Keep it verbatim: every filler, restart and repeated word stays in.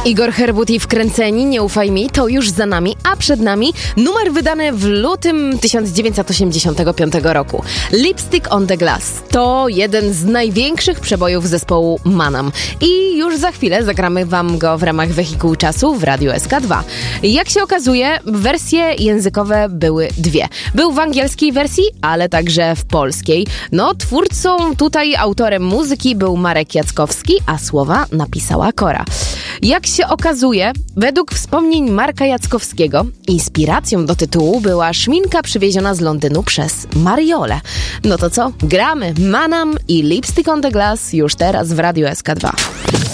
Igor Herbut i Wkręceni, Nie ufaj mi, to już za nami, a przed nami numer wydany w lutym tysiąc dziewięćset osiemdziesiątego piątego roku. Lipstick on the Glass to jeden z największych przebojów zespołu Manam. I już za chwilę zagramy wam go w ramach Wehikułu Czasu w Radiu S K dwa. Jak się okazuje, wersje językowe były dwie. Był w angielskiej wersji, ale także w polskiej. No, twórcą tutaj, autorem muzyki był Marek Jackowski, a słowa napisała Kora. Jak się okazuje, według wspomnień Marka Jackowskiego, inspiracją do tytułu była szminka przywieziona z Londynu przez Mariolę. No to co? Gramy Manam i Lipstick on the Glass już teraz w Radiu S K dwa.